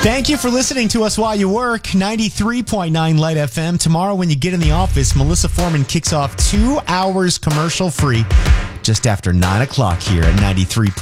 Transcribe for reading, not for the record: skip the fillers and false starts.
Thank you for listening to us while you work. 93.9 Light FM. Tomorrow when you get in the office, Melissa Foreman kicks off 2 hours commercial free just after 9 o'clock here at 93.